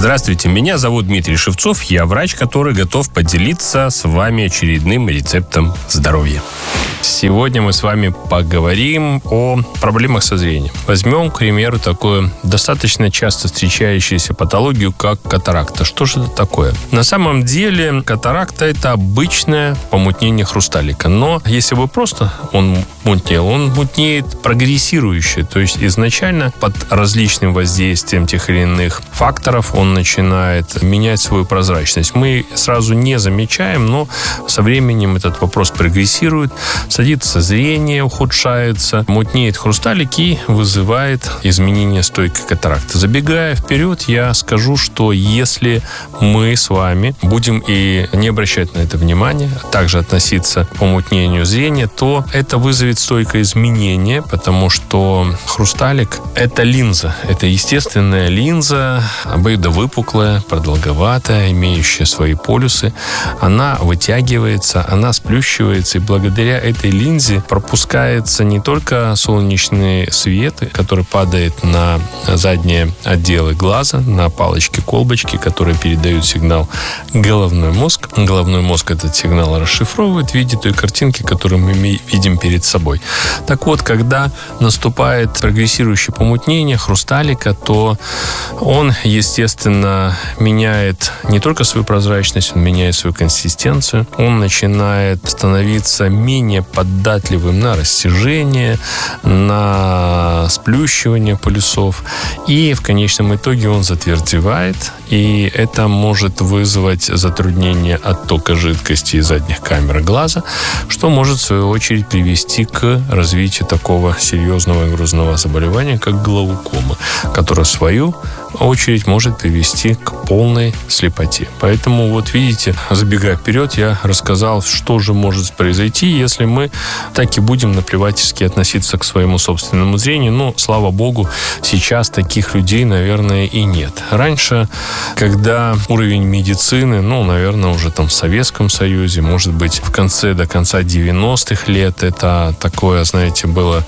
Здравствуйте, меня зовут Дмитрий Шевцов. Я врач, который готов поделиться с вами очередным рецептом здоровья. Сегодня мы с вами поговорим о проблемах со зрением. Возьмем, к примеру, такую достаточно часто встречающуюся патологию, как катаракта. Что же это такое? На самом деле катаракта – это обычное помутнение хрусталика. Но если бы просто он мутнеет прогрессирующе. То есть изначально под различным воздействием тех или иных факторов он начинает менять свою прозрачность. Мы сразу не замечаем, но со временем этот вопрос прогрессирует. Садится зрение, ухудшается, мутнеет хрусталик и вызывает изменение стойкой катаракты. Забегая вперед, я скажу, что если мы с вами будем и не обращать на это внимания, а также относиться к помутнению зрения, то это вызовет стойкое изменение, потому что хрусталик – это линза. Это естественная линза, обоюдовыпуклая, продолговатая, имеющая свои полюсы. Она вытягивается, она сплющивается, и благодаря этой линзе пропускается не только солнечный свет, который падает на задние отделы глаза, на палочки-колбочки, которые передают сигнал в головной мозг. Головной мозг этот сигнал расшифровывает в виде той картинки, которую мы видим перед собой. Так вот, когда наступает прогрессирующее помутнение хрусталика, то он, естественно, меняет не только свою прозрачность, он меняет свою консистенцию, он начинает становиться менее податливым на растяжение, на сплющивание полюсов. И в конечном итоге он затвердевает, и это может вызвать затруднение оттока жидкости из задних камер глаза, что может, в свою очередь, привести к развитию такого серьезного и грозного заболевания, как глаукома, которое, в свою очередь, может привести к полной слепоте. Поэтому, вот видите, забегая вперед, я рассказал, что же может произойти, если мы так и будем наплевательски относиться к своему собственному зрению. Но, слава богу, сейчас таких людей, наверное, и нет. Раньше, когда уровень медицины, наверное, уже там в Советском Союзе, может быть, до конца 90-х лет, это такое, знаете,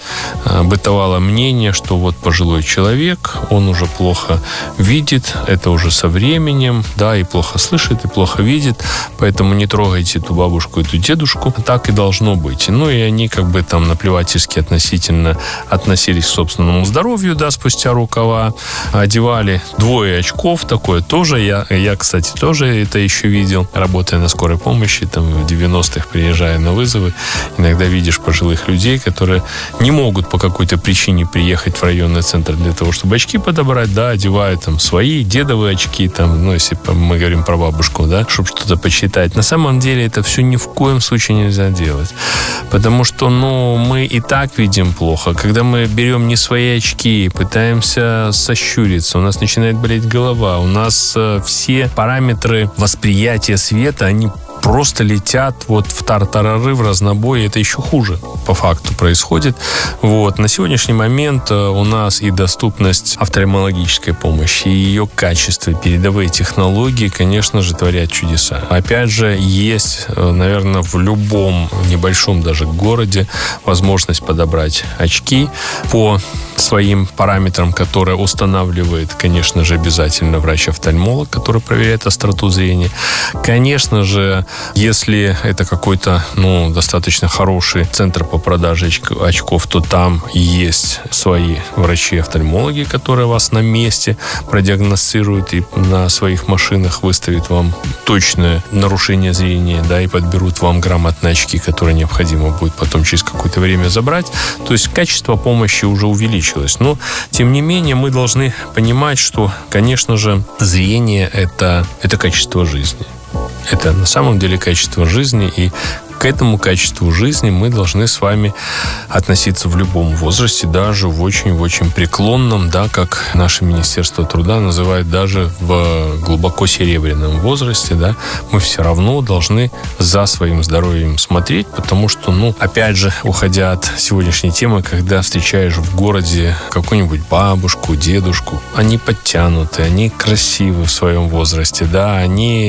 бытовало мнение, что вот пожилой человек, он уже плохо видит, это уже со временем, да, и плохо слышит, и плохо видит, поэтому не трогайте эту бабушку, эту дедушку. Так и должно быть. И они наплевательски относились к собственному здоровью, да, спустя рукава, одевали двое очков, такое тоже. Я, кстати, тоже это еще видел, работая на скорой помощи, в 90-х, приезжая на вызовы, иногда видишь пожилых людей, которые не могут по какой-то причине приехать в районный центр для того, чтобы очки подобрать, да, одевают свои дедовые очки, если мы говорим про бабушку, да, чтобы что-то почитать. На самом деле это все ни в коем случае нельзя делать, потому что, мы и так видим плохо. Когда мы берем не свои очки, пытаемся сощуриться, у нас начинает болеть голова, у нас все параметры восприятия света, они просто летят в тартарары, в разнобой. Это еще хуже, по факту, происходит. На сегодняшний момент у нас и доступность офтальмологической помощи, и ее качество, передовые технологии, конечно же, творят чудеса. Опять же, есть, наверное, в любом небольшом даже городе возможность подобрать очки по своим параметрам, которые устанавливает, конечно же, обязательно врач-офтальмолог, который проверяет остроту зрения. Конечно же, если это какой-то, достаточно хороший центр по продаже очков, то там есть свои врачи-офтальмологи, которые вас на месте продиагностируют и на своих машинах выставят вам точное нарушение зрения, да, и подберут вам грамотные очки, которые необходимо будет потом через какое-то время забрать. То есть качество помощи уже увеличилось. Но, тем не менее, мы должны понимать, что, конечно же, зрение – это качество жизни. Это на самом деле качество жизни, и к этому качеству жизни мы должны с вами относиться в любом возрасте, даже в очень-очень преклонном, да, как наше Министерство труда называет, даже в глубоко серебряном возрасте, да, мы все равно должны за своим здоровьем смотреть, потому что, опять же, уходя от сегодняшней темы, когда встречаешь в городе какую-нибудь бабушку, дедушку, они подтянуты, они красивы в своем возрасте, да,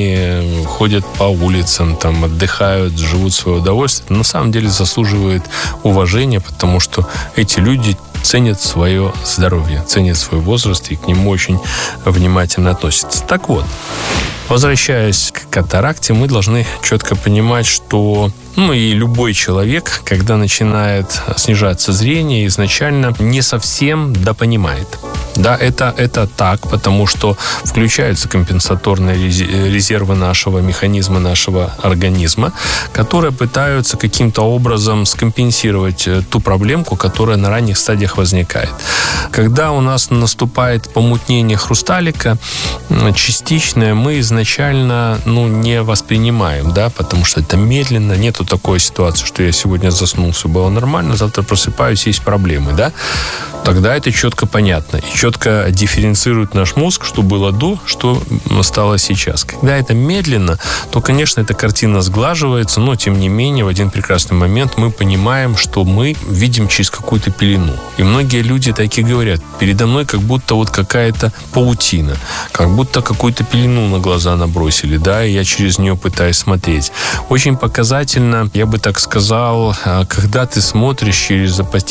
они ходят по улицам, отдыхают, живут свое удовольствие, на самом деле заслуживает уважения, потому что эти люди ценят свое здоровье, ценят свой возраст и к нему очень внимательно относятся. Так вот, возвращаясь к катаракте, мы должны четко понимать, что и любой человек, когда начинает снижаться зрение, изначально не совсем допонимает. Да, это так, потому что включаются компенсаторные резервы нашего механизма, нашего организма, которые пытаются каким-то образом скомпенсировать ту проблемку, которая на ранних стадиях возникает. Когда у нас наступает помутнение хрусталика, частичное, мы изначально не воспринимаем, да, потому что это медленно, нету такой ситуации, что я сегодня заснул, все было нормально, завтра просыпаюсь, есть проблемы, да, тогда это четко понятно и четко дифференцирует наш мозг, что было до, что стало сейчас. Когда это медленно, то, конечно, эта картина сглаживается, но, тем не менее, в один прекрасный момент мы понимаем, что мы видим через какую-то пелену. И многие люди так и говорят: передо мной как будто вот какая-то паутина, как будто какую-то пелену на глаза набросили, да, и я через нее пытаюсь смотреть. Очень показательно, я бы так сказал, когда ты смотришь через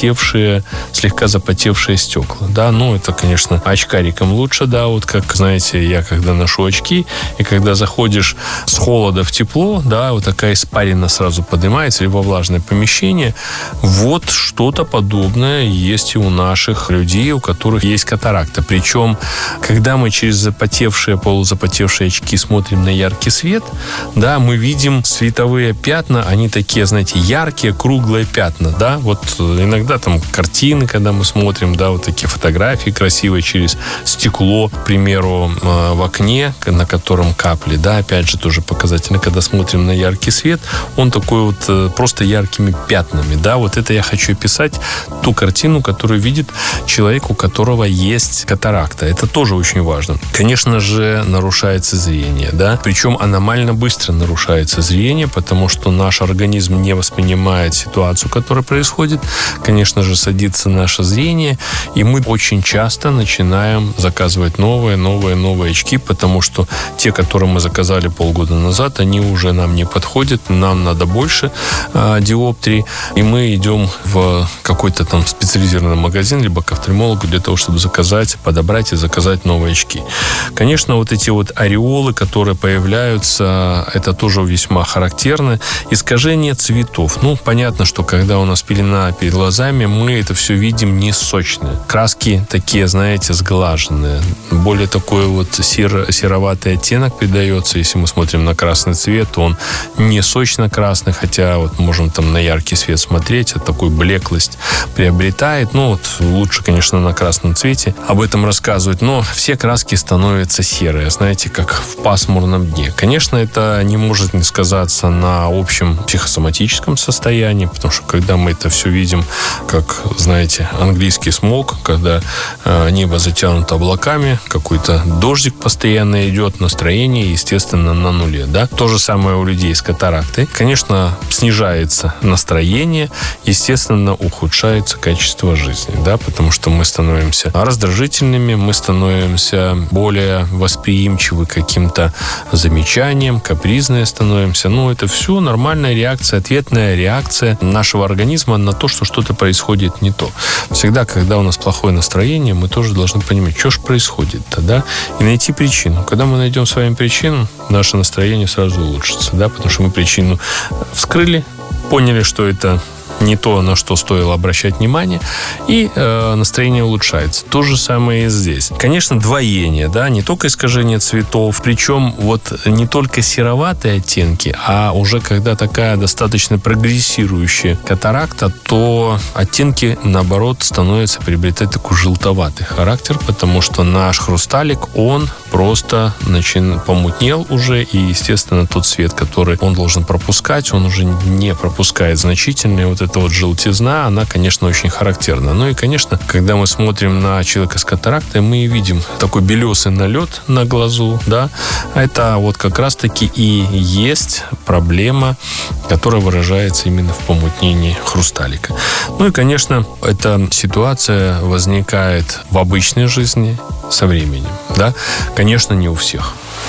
слегка запотевшие стекла, да, это, конечно, очкарикам лучше, да, вот как, знаете, я когда ношу очки, и когда заходишь с холода в тепло, да, вот такая испарина сразу поднимается, либо влажное помещение, вот что-то подобное есть и у наших людей, у которых есть катаракта. Причем, когда мы через запотевшие, полузапотевшие очки смотрим на яркий свет, да, мы видим световые пятна, они такие, знаете, яркие, круглые пятна, да, вот иногда там картины, когда мы смотрим, да, вот такие фотографии красивые через стекло, к примеру, в окне, на котором капли, да, опять же, тоже показательно, когда смотрим на яркий свет, он такой вот просто яркими пятнами, да, вот это я хочу описать ту картину, которую видит человек, у которого есть катаракта. Это тоже очень важно. Конечно же, нарушается зрение, да, причем аномально быстро нарушается зрение, потому что наш организм не воспринимает ситуацию, которая происходит. Конечно же, садится наше зрение, и мы очень часто начинаем заказывать новые очки, потому что те, которые мы заказали полгода назад, они уже нам не подходят, нам надо больше диоптрий, и мы идем в какой-то там специализированный магазин, либо к офтальмологу для того, чтобы подобрать и заказать новые очки. Конечно, вот эти вот ореолы, которые появляются, это тоже весьма характерно. Искажение цветов. Понятно, что когда у нас пелена перед глазами, мы это все видим не сочно. Краски такие, знаете, сглаженные. Более такой вот сероватый оттенок придается. Если мы смотрим на красный цвет, то он не сочно-красный, хотя вот можем там на яркий свет смотреть, а такую блеклость приобретает. Лучше, конечно, на красном цвете об этом рассказывать, но все краски становятся серые, знаете, как в пасмурном дне. Конечно, это не может не сказаться на общем психосоматическом состоянии, потому что когда мы это все видим, как, знаете, английский смог, когда небо затянуто облаками, какой-то дождик постоянно идет, настроение, естественно, на нуле, да. То же самое у людей с катарактой. Конечно, снижается настроение, естественно, ухудшается качество жизни, да, потому что мы становимся раздражительными, мы становимся более восприимчивы к каким-то замечаниям, капризные становимся. Это все нормальная реакция, ответная реакция нашего организма на то, что что-то происходит не то. Всегда, когда у нас плохое настроение, мы тоже должны понимать, что же происходит-то, да, и найти причину. Когда мы найдем с вами причину, наше настроение сразу улучшится, да, потому что мы причину вскрыли, поняли, что это не то, на что стоило обращать внимание, и настроение улучшается. То же самое и здесь. Конечно, двоение, да, не только искажение цветов, причем вот не только сероватые оттенки, а уже когда такая достаточно прогрессирующая катаракта, то оттенки, наоборот, становятся приобретать такой желтоватый характер, потому что наш хрусталик, он просто помутнел уже, и, естественно, тот свет, который он должен пропускать, он уже не пропускает значительно, и вот эта вот желтизна, она, конечно, очень характерна. И, конечно, когда мы смотрим на человека с катарактой, мы видим такой белесый налет на глазу, да, это вот как раз-таки и есть проблема, которая выражается именно в помутнении хрусталика. И, конечно, эта ситуация возникает в обычной жизни со временем, да, конечно, не у всех.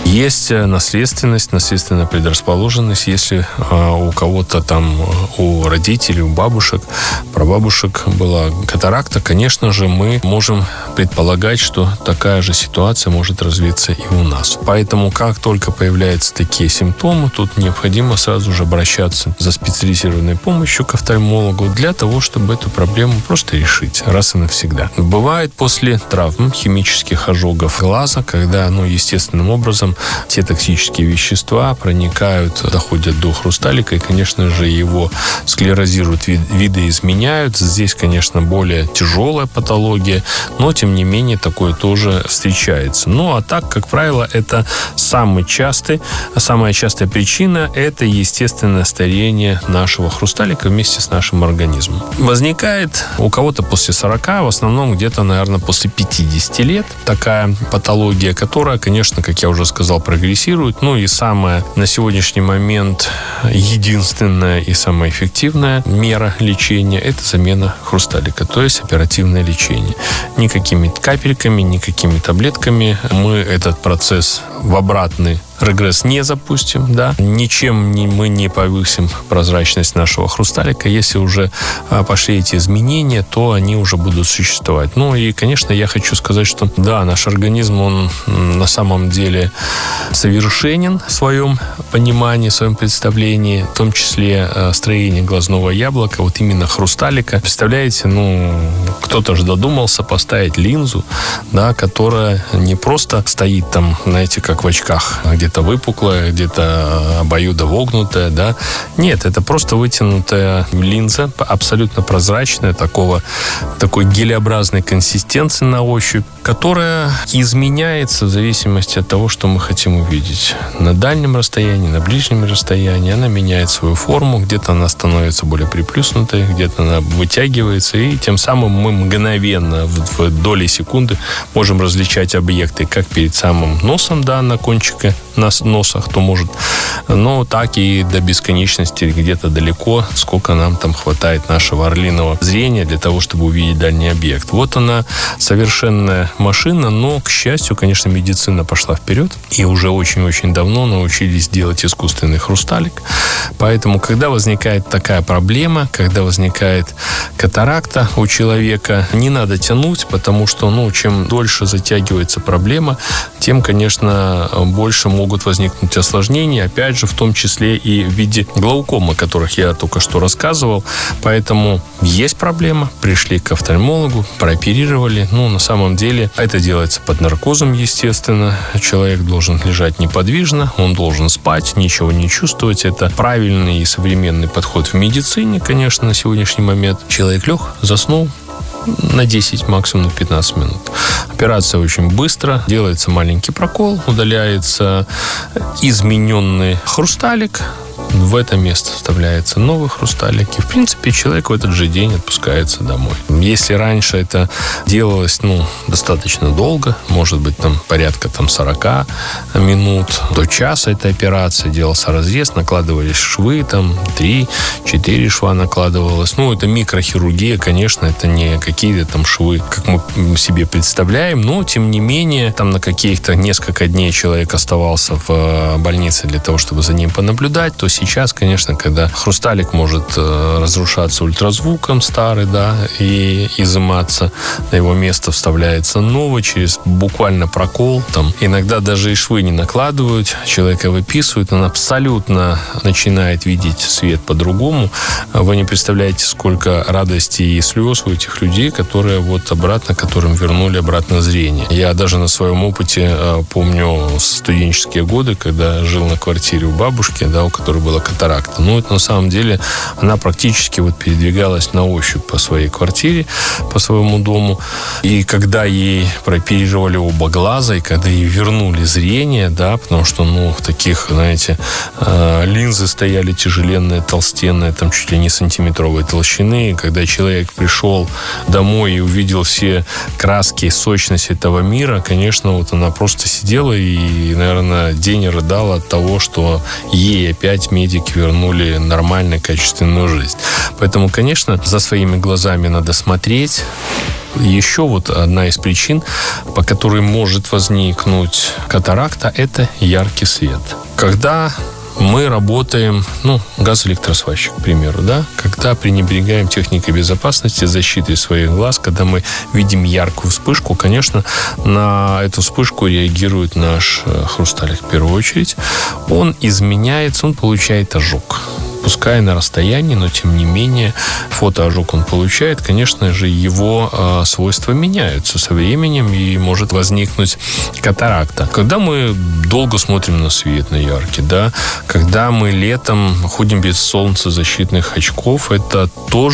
Есть наследственность, наследственная предрасположенность. Если у кого-то там, у родителей, у бабушек, прабабушек была катаракта, конечно же, мы можем предполагать, что такая же ситуация может развиться и у нас. Поэтому, как только появляются такие симптомы, тут необходимо сразу же обращаться за специализированной помощью к офтальмологу для того, чтобы эту проблему просто решить раз и навсегда. Бывает после травм, химических ожогов глаза, когда, естественным образом те токсические вещества проникают, доходят до хрусталика и, конечно же, его склерозируют, видоизменяют. Здесь, конечно, более тяжелая патология, но, тем не менее, такое тоже встречается. А так, как правило, это самая частая причина – это естественное старение нашего хрусталика вместе с нашим организмом. Возникает у кого-то после 40, в основном где-то, наверное, после 50 лет такая патология, которая, конечно, как я уже сказал, прогрессирует. И самая на сегодняшний момент единственная и самая эффективная мера лечения – это замена хрусталика, то есть оперативное лечение. Никакими капельками, никакими таблетками мы этот процесс в обратный регресс не запустим, да. Ничем мы не повысим прозрачность нашего хрусталика. Если уже пошли эти изменения, то они уже будут существовать. И, конечно, я хочу сказать, что да, наш организм, он на самом деле совершенен в своем понимании, в своем представлении, в том числе строение глазного яблока, вот именно хрусталика. Представляете, кто-то же додумался поставить линзу, да, которая не просто стоит там, знаете, как в очках, где-то выпуклая, где-то обоюдовогнутая, да. Нет, это просто вытянутая линза, абсолютно прозрачная, такой гелеобразной консистенции на ощупь, которая изменяется в зависимости от того, что мы хотим увидеть. На дальнем расстоянии, на ближнем расстоянии она меняет свою форму, где-то она становится более приплюснутой, где-то она вытягивается, и тем самым мы мгновенно, в доли секунды, можем различать объекты как перед самым носом, да, на кончике носа, кто может, но так и до бесконечности, где-то далеко, сколько нам там хватает нашего орлиного зрения для того, чтобы увидеть дальний объект. Вот она, совершенная машина, но, к счастью, конечно, медицина пошла вперед, и уже очень-очень давно научились делать искусственный хрусталик. Поэтому, когда возникает такая проблема, когда возникает катаракта у человека, не надо тянуть, потому что, чем дольше затягивается проблема, тем, конечно, больше могут возникнуть осложнения, опять же, в том числе и в виде глаукомы, о которых я только что рассказывал. Поэтому есть проблема, пришли к офтальмологу, прооперировали. На самом деле, это делается под наркозом, естественно. Человек должен лежать неподвижно, он должен спать, ничего не чувствовать. Это правильный и современный подход в медицине, конечно, на сегодняшний момент. Человек лег, заснул, на 10, максимум на 15 минут. Операция очень быстро. Делается маленький прокол, удаляется измененный хрусталик. В это место вставляется новый хрусталик. И, в принципе, человек в этот же день отпускается домой. Если раньше это делалось, достаточно долго, может быть, порядка 40 минут, до часа эта операция, делался разрез, накладывались швы, 3-4 шва накладывалось. Это микрохирургия, конечно, это не какие-то швы, как мы себе представляем, но, тем не менее, на каких-то несколько дней человек оставался в больнице для того, чтобы за ним понаблюдать, то сейчас, конечно, когда хрусталик может разрушаться ультразвуком старый, да, и изыматься, на его место вставляется новый через буквально прокол. Иногда даже и швы не накладывают, человека выписывают, он абсолютно начинает видеть свет по-другому. Вы не представляете, сколько радости и слез у этих людей, которым вернули обратно зрение. Я даже на своем опыте помню студенческие годы, когда жил на квартире у бабушки, да, у которой была катаракта. Это на самом деле она практически передвигалась на ощупь по своей квартире, по своему дому. И когда ей прооперировали оба глаза, и когда ей вернули зрение, да, потому что, в таких, знаете, линзы стояли тяжеленные, толстенные, чуть ли не сантиметровой толщины. И когда человек пришел домой и увидел все краски, сочность этого мира, конечно, она просто сидела и, наверное, день рыдала от того, что ей опять медики вернули нормальную, качественную жизнь. Поэтому, конечно, за своими глазами надо смотреть. Еще вот одна из причин, по которой может возникнуть катаракта, это яркий свет. Когда мы работаем, газоэлектросварщик, к примеру, да, когда пренебрегаем техникой безопасности, защитой своих глаз, когда мы видим яркую вспышку, конечно, на эту вспышку реагирует наш хрусталик в первую очередь. Он изменяется, он получает ожог. Пускай на расстоянии, но тем не менее фотоожог он получает. Конечно же, его свойства меняются со временем и может возникнуть катаракта. Когда мы долго смотрим на свет, на яркий, да, когда мы летом ходим без солнцезащитных очков, это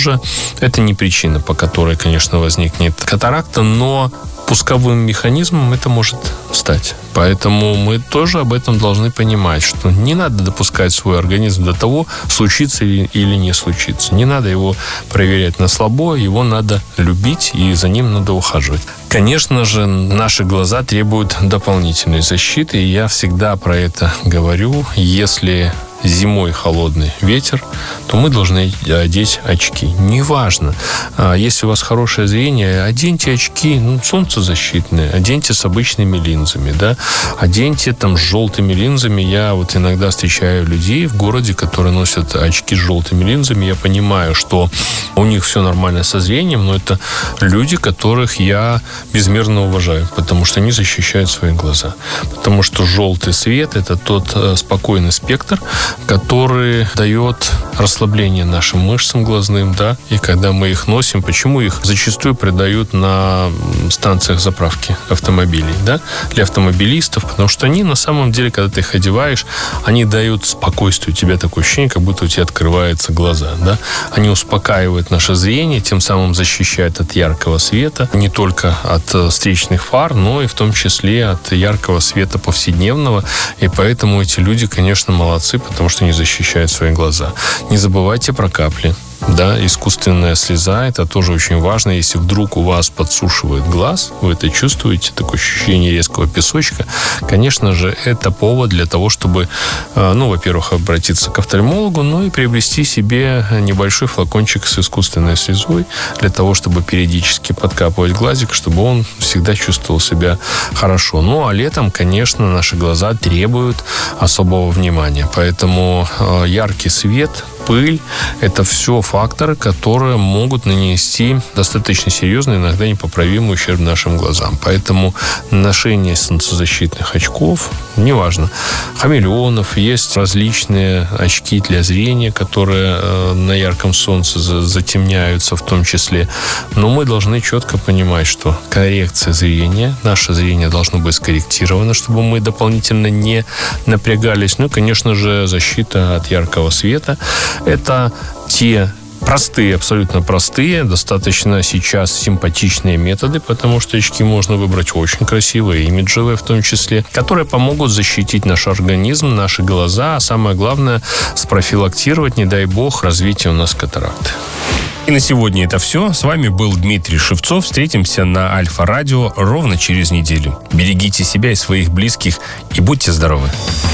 не причина, по которой, конечно, возникнет катаракта, но пусковым механизмом это может стать. Поэтому мы тоже об этом должны понимать, что не надо допускать свой организм до того, случится или не случится. Не надо его проверять на слабо, его надо любить, и за ним надо ухаживать. Конечно же, наши глаза требуют дополнительной защиты, и я всегда про это говорю. Если зимой холодный ветер, то мы должны одеть очки. Неважно, если у вас хорошее зрение, оденьте очки, солнцезащитные, оденьте с обычными линзами, да, оденьте там с желтыми линзами. Я вот иногда встречаю людей в городе, которые носят очки с желтыми линзами. Я понимаю, что у них все нормально со зрением, но это люди, которых я безмерно уважаю, потому что они защищают свои глаза. Потому что желтый свет – это тот спокойный спектр, который дает расслабление нашим мышцам глазным, да, и когда мы их носим, почему их зачастую продают на станциях заправки автомобилей, да, для автомобилистов, потому что они на самом деле, когда ты их одеваешь, они дают спокойствие, у тебя такое ощущение, как будто у тебя открываются глаза, да, они успокаивают наше зрение, тем самым защищают от яркого света, не только от встречных фар, но и в том числе от яркого света повседневного, и поэтому эти люди, конечно, молодцы, потому что они защищают свои глаза. Не забывайте про капли. Да, искусственная слеза, это тоже очень важно. Если вдруг у вас подсушивает глаз, вы это чувствуете, такое ощущение резкого песочка, конечно же, это повод для того, чтобы, во-первых, обратиться к офтальмологу, но и приобрести себе небольшой флакончик с искусственной слезой, для того, чтобы периодически подкапывать глазик, чтобы он всегда чувствовал себя хорошо. Ну, а летом, конечно, наши глаза требуют особого внимания. Поэтому яркий свет, пыль – это все факторы, которые могут нанести достаточно серьезный, иногда непоправимый ущерб нашим глазам. Поэтому ношение солнцезащитных очков, неважно, хамелеонов, есть различные очки для зрения, которые на ярком солнце затемняются в том числе. Но мы должны четко понимать, что коррекция зрения, наше зрение должно быть скорректировано, чтобы мы дополнительно не напрягались. Ну и, конечно же, защита от яркого света. Это те простые, абсолютно простые, достаточно сейчас симпатичные методы, потому что очки можно выбрать очень красивые, имиджевые в том числе, которые помогут защитить наш организм, наши глаза, а самое главное, спрофилактировать, не дай бог, развитие у нас катаракты. И на сегодня это все. С вами был Дмитрий Шевцов. Встретимся на Альфа-радио ровно через неделю. Берегите себя и своих близких и будьте здоровы.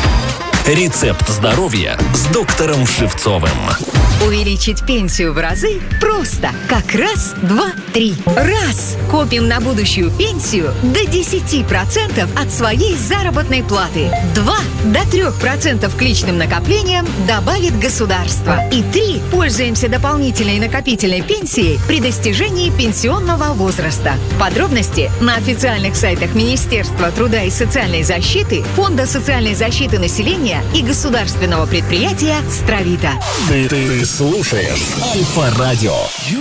Рецепт здоровья с доктором Шевцовым. Увеличить пенсию в разы просто. Как раз, два, три. Раз. Копим на будущую пенсию до 10% от своей заработной платы. 2. До 3% к личным накоплениям добавит государство. И 3. Пользуемся дополнительной накопительной пенсией при достижении пенсионного возраста. Подробности на официальных сайтах Министерства труда и социальной защиты, Фонда социальной защиты населения и государственного предприятия «Стравита». Ты слушаешь Альфа-радио.